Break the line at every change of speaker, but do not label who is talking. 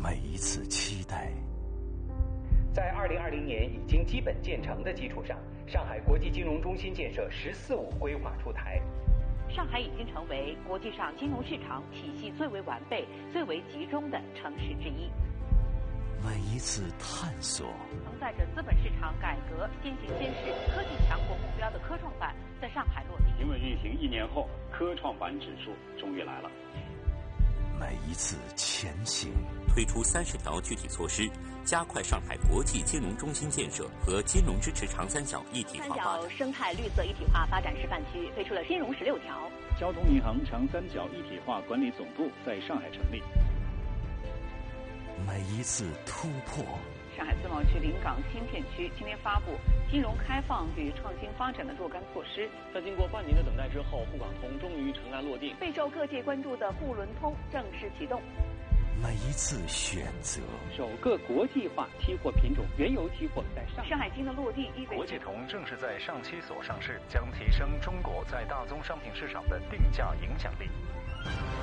每一次期待。
在2020年已经基本建成的基础上，上海国际金融中心建设“十四五”规划出台。
上海已经成为国际上金融市场体系最为完备、最为集中的城市之一。
每一次探索，
承载着资本市场改革、先行先试、科技强国目标的科创板在上海落地。
平稳运行1年后，科创板指数终于来了。
每一次前行，
推出30条具体措施，加快上海国际金融中心建设和金融支持长三角一体化发展。
三角生态绿色一体化发展示范区推出了金融16条。
交通银行长三角一体化管理总部在上海成立。
每一次突破，
上海自贸区临港新片区今天发布金融开放与创新发展的若干措施。
在经过半年的等待之后，沪港通终于尘埃落定。
备受各界关注的沪伦通正式启动。
每一次选择，
首个国际化期货品种原油期货在
上海金的落地意味着
国际通正式在上期所上市，将提升中国在大宗商品市场的定价影响力。